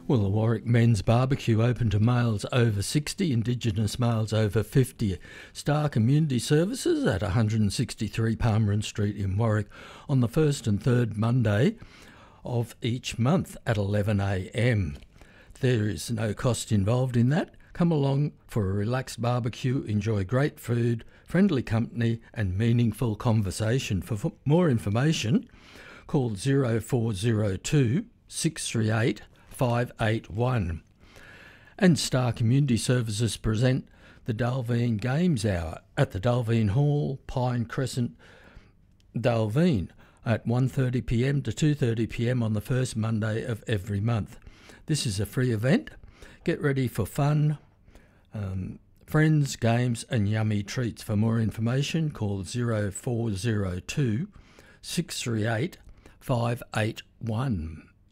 Well, the Warwick Men's Barbecue open to males over 60, Indigenous males over 50. Star Community Services at 163 Palmerin Street in Warwick on the first and third Monday of each month at 11 a.m. There is no cost involved in that. Come along for a relaxed barbecue, enjoy great food, friendly company and meaningful conversation. For more information, call 0402 638 581. And Star Community Services present the Dalveen Games Hour at the Dalveen Hall, Pine Crescent, Dalveen at 1:30pm to 2:30pm on the first Monday of every month. This is a free event. Get ready for fun, friends, games and yummy treats. For more information, call 0402 638 581.